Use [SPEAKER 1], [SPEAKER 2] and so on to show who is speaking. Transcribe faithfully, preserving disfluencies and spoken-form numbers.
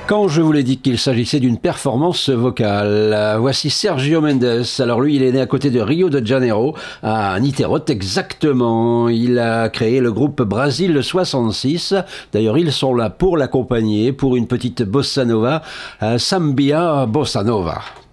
[SPEAKER 1] Quand je vous l'ai dit qu'il s'agissait d'une performance vocale, voici Sergio Mendes. Alors lui, il est né à côté de Rio de Janeiro, à Niterói exactement. Il a créé le groupe Brasil soixante-six. D'ailleurs, ils sont là pour l'accompagner, pour une petite bossa nova, Sambia Bossa Nova.